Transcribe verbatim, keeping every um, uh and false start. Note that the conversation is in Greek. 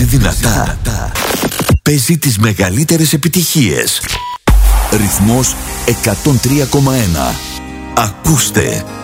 Παίζει δυνατά. Παίζει τις μεγαλύτερες επιτυχίες. Ρυθμός εκατόν τρία κόμμα ένα. Ακούστε.